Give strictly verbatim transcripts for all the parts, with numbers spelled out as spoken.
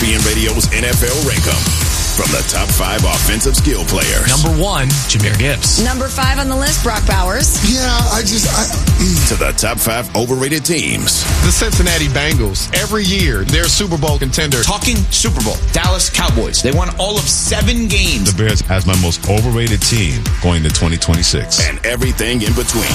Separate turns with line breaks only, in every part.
P N Radio's N F L Rankum. From the top five offensive skill players.
Number one, Jahmyr Gibbs.
Number five on the list, Brock Bowers.
Yeah, I just... I,
to the top five overrated teams.
The Cincinnati Bengals. Every year, they're a Super Bowl contender.
Talking Super Bowl. Dallas Cowboys. They won all of seven games.
The Bears as my most overrated team going to twenty twenty-six.
And everything in between.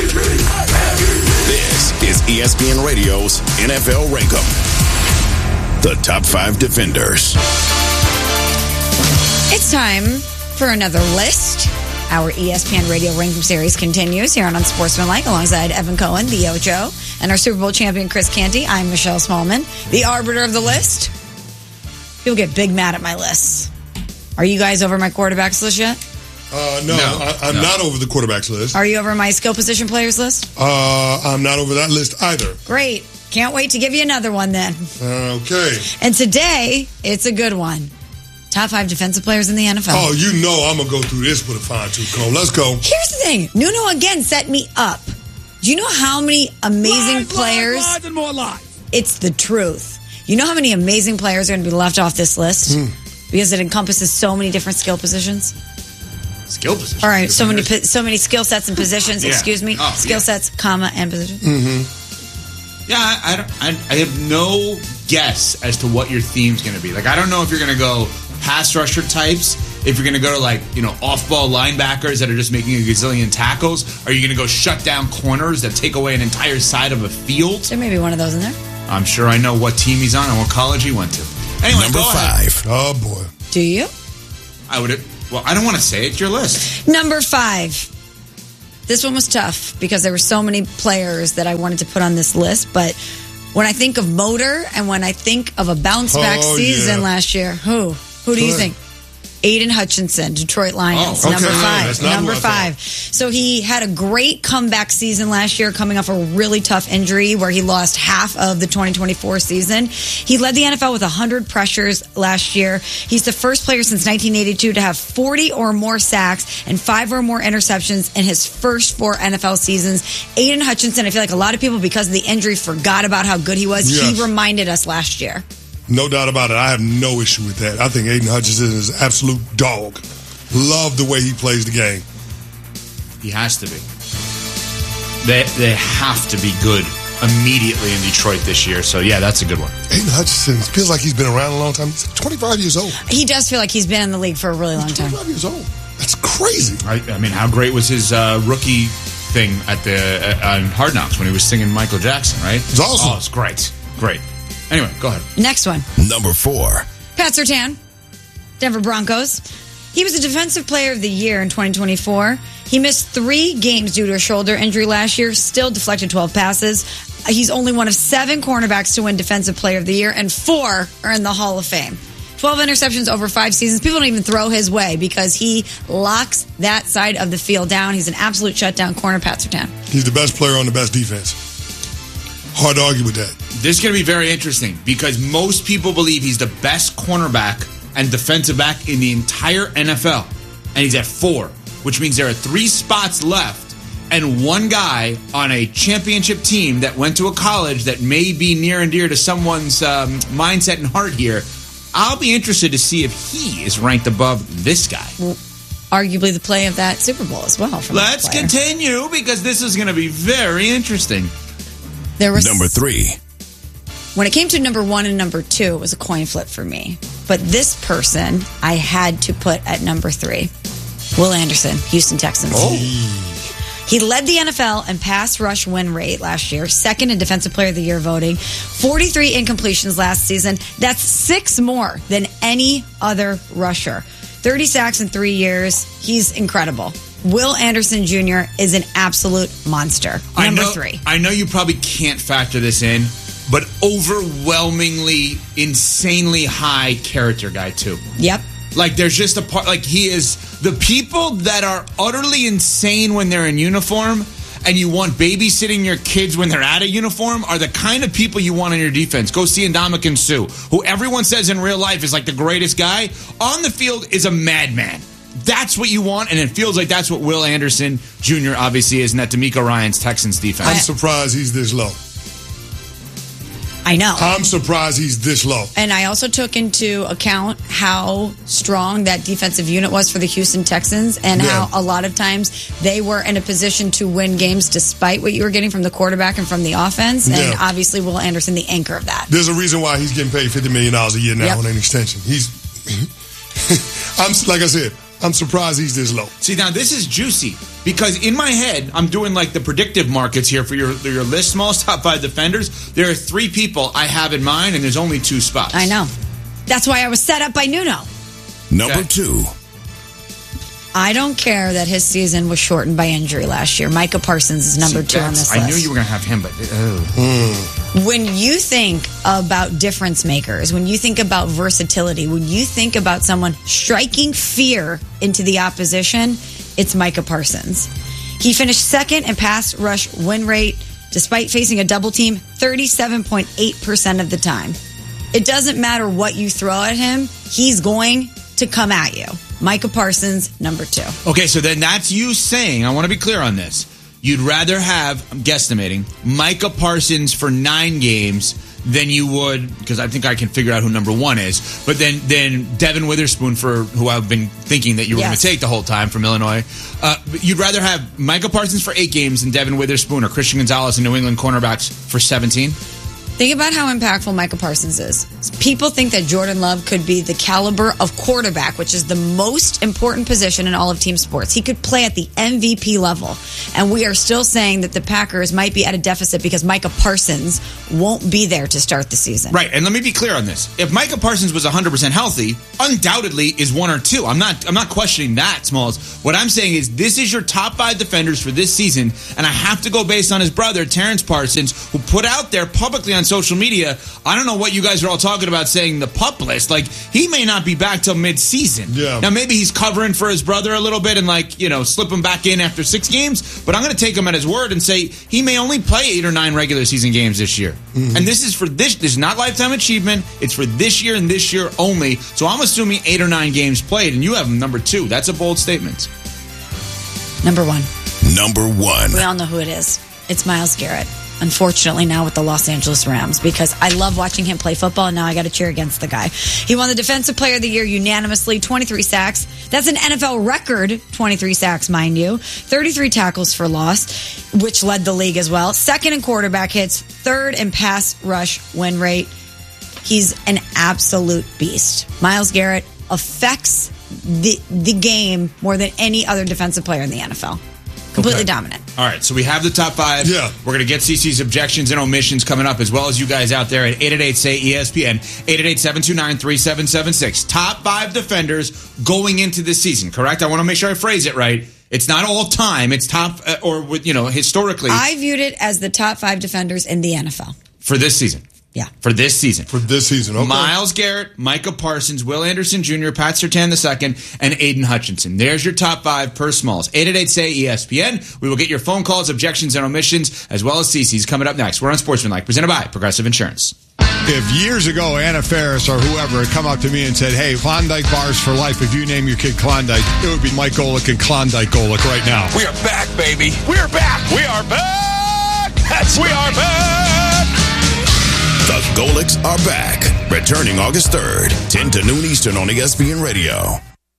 This is E S P N Radio's N F L Rankum. The top five defenders.
It's time for another list. Our E S P N Radio Rankum series continues here on Unsportsmanlike alongside Evan Cohen, the Ocho, and our Super Bowl champion Chris Canty. I'm Michelle Smallman, the arbiter of the list. People get big mad at my lists. Are you guys over my quarterbacks list yet?
Uh, no,
No,
I, I'm
no.
not over the quarterbacks list.
Are you over my skill position players list?
Uh, I'm not over that list either.
Great. Can't wait to give you another one then.
Okay.
And today, it's a good one. Top five defensive players in the N F L.
Oh, you know I'm going to go through this with a fine-tooth comb. Let's go.
Here's the thing. Nuno again set me up. Do you know how many amazing
Lies,
players?
Lies, lies, and more lies.
It's the truth. You know how many amazing players are going to be left off this list?
Mm.
Because it encompasses so many different skill positions.
Skill position.
All right, so many po- so many skill sets and positions,
Yeah.
excuse me.
Oh,
skill
yeah.
sets, comma, and positions.
Yeah, I, I, don't, I, I have no guess as to what your theme's going to be. Like, I don't know if you're going to go pass rusher types, if you're going to go to, like, you know, off-ball linebackers that are just making a gazillion tackles. Are you going to go shut down corners that take away an entire side of a field?
There may be one of those in there.
I'm sure I know what team he's on and what college he went to. Anyway,
Number
go ahead.
five.
Oh, boy.
Do you?
I would. Well, I don't want to say it. It's your list.
Number five. This one was tough because there were so many players that I wanted to put on this list, but when I think of motor and when I think of a bounce-back
Oh,
season
yeah.
last year, who? Who do you
Good.
think? Aiden Hutchinson, Detroit Lions,
Oh,
okay.
number
No,
five.
that's not
Number
who I thought.
five. So he had a great comeback season last year, coming off a really tough injury where he lost half of the twenty twenty-four season. He led the N F L with one hundred pressures last year. He's the first player since nineteen eighty-two to have forty or more sacks and five or more interceptions in his first four N F L seasons. Aiden Hutchinson, I feel like a lot of people, because of the injury, forgot about how good he was.
Yes.
He reminded us last year.
No doubt about it. I have no issue with that. I think Aiden Hutchinson is an absolute dog. Love the way he plays the game.
He has to be. They they have to be good immediately in Detroit this year. So yeah, that's a good one.
Aiden Hutchinson feels like he's been around a long time. He's twenty-five years old.
He does feel like he's been in the league for a really long time.
twenty-five years old. That's crazy.
I, I mean, how great was his uh, rookie thing at the uh, on Hard Knocks when he was singing Michael Jackson? Right?
It's awesome.
Oh, it's great, great. Anyway, go ahead.
Next one.
Number four.
Pat Surtain, Denver Broncos. He was a Defensive Player of the Year in twenty twenty-four. He missed three games due to a shoulder injury last year, still deflected twelve passes. He's only one of seven cornerbacks to win Defensive Player of the Year, and four are in the Hall of Fame. twelve interceptions over five seasons. People don't even throw his way because he locks that side of the field down. He's an absolute shutdown corner, Pat Surtain.
He's the best player on the best defense. Hard to argue with that.
This is going to be very interesting because most people believe he's the best cornerback and defensive back in the entire N F L. And he's at four, which means there are three spots left and one guy on a championship team that went to a college that may be near and dear to someone's um, mindset and heart here. I'll be interested to see if he is ranked above this guy.
Arguably the play of that Super Bowl as well. From that
Let's
player.
continue because this is going to be very interesting.
There was
Number three.
When it came to number one and number two, it was a coin flip for me. But this person I had to put at number three. Will Anderson, Houston Texans.
Oh.
He led the N F L in pass rush win rate last year, second in Defensive Player of the Year voting, forty-three incompletions last season. That's six more than any other rusher. thirty sacks in three years. He's incredible. Will Anderson Junior is an absolute monster. Number
I know,
three.
I know you probably can't factor this in, but overwhelmingly, insanely high character guy, too.
Yep.
Like, there's just a part, like, he is the people that are utterly insane when they're in uniform and you want babysitting your kids when they're out of uniform are the kind of people you want on your defense. Go see Ndamukong Suh, who everyone says in real life is like the greatest guy. On the field is a madman. That's what you want, and it feels like that's what Will Anderson Junior obviously is, and that D'Amico Ryan's Texans defense.
I'm surprised he's this low.
I know.
I'm surprised he's this low.
And I also took into account how strong that defensive unit was for the Houston Texans and
Yeah.
how a lot of times they were in a position to win games despite what you were getting from the quarterback and from the offense. And
Yeah.
obviously Will Anderson, the anchor of that.
There's a reason why he's getting paid fifty million dollars a year now
Yep.
on an extension. He's, I'm like I said, I'm surprised he's this low.
See, now this is juicy because in my head, I'm doing like the predictive markets here for your your list, smallest top five defenders. There are three people I have in mind, and there's only two spots.
I know. That's why I was set up by Nuno.
Number
Okay.
two.
I don't care that his season was shortened by injury last year. Micah Parsons is number
See,
two on
that's-
this list.
I knew you were going to have him, but oh.
When you think about difference makers, when you think about versatility, when you think about someone striking fear into the opposition, it's Micah Parsons. He finished second in pass rush win rate despite facing a double team thirty-seven point eight percent of the time. It doesn't matter what you throw at him, he's going to come at you. Micah Parsons, number two.
Okay, so then that's you saying, I want to be clear on this. You'd rather have, I'm guesstimating, Micah Parsons for nine games than you would, because I think I can figure out who number one is, but then then Devin Witherspoon, for who I've been thinking that you were
Yes.
going to take the whole time from Illinois. Uh, you'd rather have Micah Parsons for eight games than Devin Witherspoon or Christian Gonzalez and New England cornerbacks for seventeen?
Think about how impactful Micah Parsons is. People think that Jordan Love could be the caliber of quarterback, which is the most important position in all of team sports. He could play at the M V P level. And we are still saying that the Packers might be at a deficit because Micah Parsons won't be there to start the season.
Right, and let me be clear on this. If Micah Parsons was one hundred percent healthy, undoubtedly is one or two. I'm not I'm not questioning that, Smalls. What I'm saying is this is your top five defenders for this season, and I have to go based on his brother, Terrence Parsons, who put out there publicly on social media, I don't know what you guys are all talking about saying the pup list. Like, he may not be back till mid-season.
Yeah.
Now, maybe he's covering for his brother a little bit and, like, you know, slip him back in after six games, but I'm going to take him at his word and say he may only play eight or nine regular season games this year. Mm-hmm. And this is for this, this is not lifetime achievement. It's for this year and this year only. So I'm assuming eight or nine games played, and you have him number two. That's a bold statement.
Number one.
Number one.
We all know who it is. It's Myles Garrett. Unfortunately, now with the Los Angeles Rams, because I love watching him play football, and now I got to cheer against the guy. He won the Defensive Player of the Year unanimously, twenty-three sacks. That's an N F L record, twenty-three sacks, mind you. thirty-three tackles for loss, which led the league as well. Second in quarterback hits, third in pass rush win rate. He's an absolute beast. Myles Garrett affects the the game more than any other defensive player in the N F L. Completely
Okay.
dominant.
All right, so we have the top five.
Yeah.
We're going to get CeCe's objections and omissions coming up, as well as you guys out there at eight eight eight, S A Y, E S P N, eight eight eight, seven two nine, three seven seven six. Top five defenders going into this season, correct? I want to make sure I phrase it right. It's not all time. It's top, uh, or, with you know, historically,
I viewed it as the top five defenders in the N F L.
for this season.
Yeah.
For this season.
For this season, okay.
Myles Garrett, Micah Parsons, Will Anderson Junior, Pat Surtain the second, and Aiden Hutchinson. There's your top five per Smalls. eight eight eight, S A Y, E S P N. We will get your phone calls, objections, and omissions, as well as CeCe's coming up next. We're on Sportsmanlike, presented by Progressive Insurance.
If years ago Anna Faris or whoever had come up to me and said, hey, Klondike bars for life, if you name your kid Klondike, it would be Mike Golick and Klondike Golick right now.
We are back, baby. We are back. We are back. That's we are back.
The Golicks are back. Returning August third, ten to noon Eastern on E S P N Radio.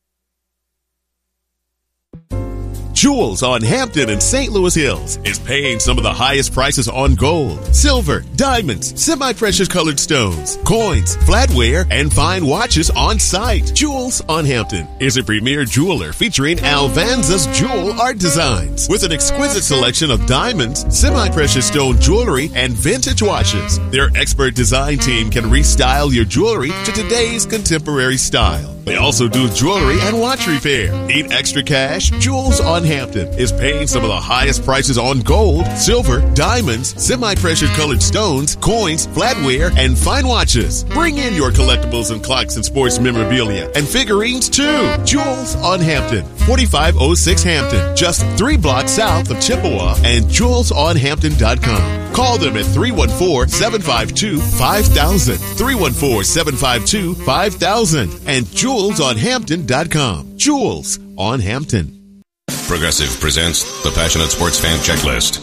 Jewels on Hampton and Saint Louis Hills is paying some of the highest prices on gold, silver, diamonds, semi-precious colored stones, coins, flatware, and fine watches on site. Jewels on Hampton is a premier jeweler featuring Alvanza's jewel art designs with an exquisite selection of diamonds, semi-precious stone jewelry, and vintage watches. Their expert design team can restyle your jewelry to today's contemporary style. They also do jewelry and watch repair. Need extra cash? Jewels on Hampton is paying some of the highest prices on gold, silver, diamonds, semi-precious colored stones, coins, flatware, and fine watches. Bring in your collectibles and clocks and sports memorabilia and figurines too. Jewels on Hampton, forty-five oh six Hampton, just three blocks south of Chippewa, and jewels on hampton dot com. Call them at three one four, seven five two, five thousand, three one four, seven five two, five thousand, and jewels on hampton dot com. Jewels on Hampton.
Progressive presents the Passionate Sports Fan Checklist.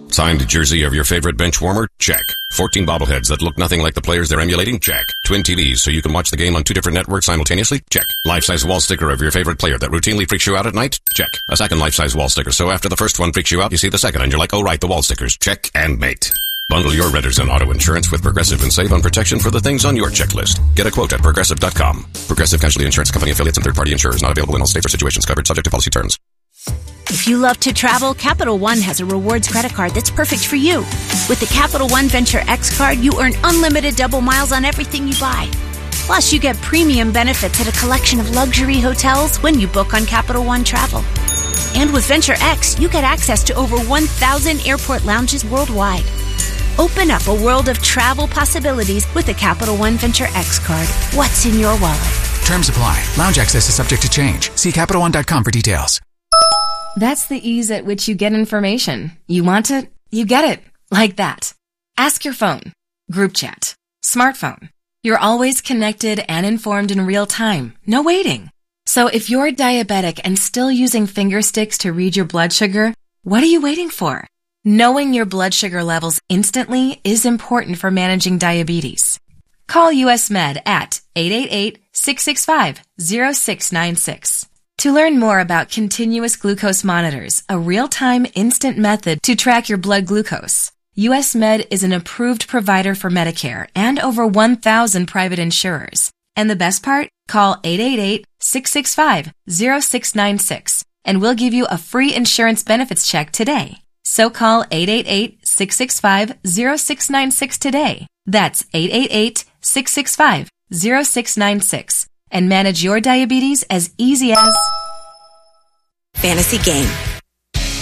Signed jersey of your favorite bench warmer? Check. fourteen bobbleheads that look nothing like the players they're emulating? Check. Twin T Vs so you can watch the game on two different networks simultaneously? Check. Life-size wall sticker of your favorite player that routinely freaks you out at night? Check. A second life-size wall sticker so after the first one freaks you out, you see the second and you're like, oh right, the wall stickers. Check and mate. Bundle your renters and auto insurance with Progressive and save on protection for the things on your checklist. Get a quote at Progressive dot com. Progressive Casualty Insurance Company affiliates and third-party insurers not available in all states or situations covered subject to policy terms.
If you love to travel, Capital One has a rewards credit card that's perfect for you. With the Capital One Venture X card, you earn unlimited double miles on everything you buy. Plus, you get premium benefits at a collection of luxury hotels when you book on Capital One Travel. And with Venture X, you get access to over one thousand airport lounges worldwide. Open up a world of travel possibilities with the Capital One Venture X card. What's in your wallet?
Terms apply. Lounge access is subject to change. See Capital One dot com for details.
That's the ease at which you get information. You want it, you get it. Like that. Ask your phone. Group chat. Smartphone. You're always connected and informed in real time. No waiting. So if you're diabetic and still using finger sticks to read your blood sugar, what are you waiting for? Knowing your blood sugar levels instantly is important for managing diabetes. Call U S Med at eight eight eight, six six five, zero six nine six. To learn more about continuous glucose monitors, a real-time instant method to track your blood glucose, U S Med is an approved provider for Medicare and over one thousand private insurers. And the best part? Call eight eight eight, six six five, zero six nine six and we'll give you a free insurance benefits check today. So call eight eight eight, six six five, zero six nine six today. That's eight eight eight, six six five, zero six nine six. And manage your diabetes as easy as
Fantasy Game.